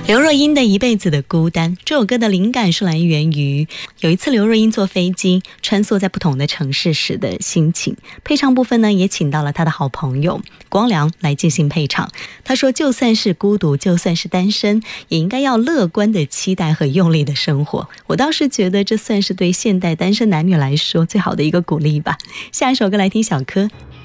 刘若英的一辈子的孤单，这首歌的灵感是来源于有一次刘若英坐飞机穿梭在不同的城市时的心情。配唱部分呢，也请到了她的好朋友光良来进行配唱。他说，就算是孤独，就算是单身，也应该要乐观的期待和用力的生活。我倒是觉得这算是对现代单身男女来说最好的一个鼓励吧。下一首歌来听小柯。